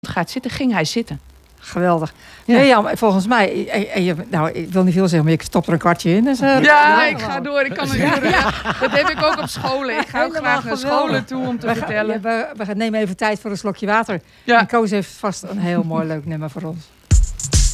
gaat zitten, ging hij zitten. Geweldig. Ja. Nee, ja, volgens mij... ik wil niet veel zeggen, maar ik stop er een kwartje in. Dus, Ik ga door. Ik kan het Dat heb ik ook op scholen. Ik ga ook graag naar scholen toe om te vertellen. We nemen even tijd voor een slokje water. Ja. En Koos heeft vast een heel mooi leuk nummer voor ons.